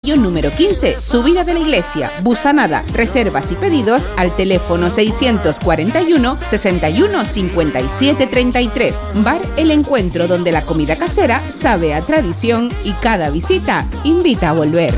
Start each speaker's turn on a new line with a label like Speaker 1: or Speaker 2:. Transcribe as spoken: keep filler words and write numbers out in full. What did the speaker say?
Speaker 1: Concepción número quince, subida de la iglesia, Busanada. Reservas y pedidos al teléfono seiscientos cuarenta y uno, sesenta y uno, cincuenta y siete, treinta y tres. Bar El Encuentro, donde la comida casera sabe a tradición y cada visita invita a volver.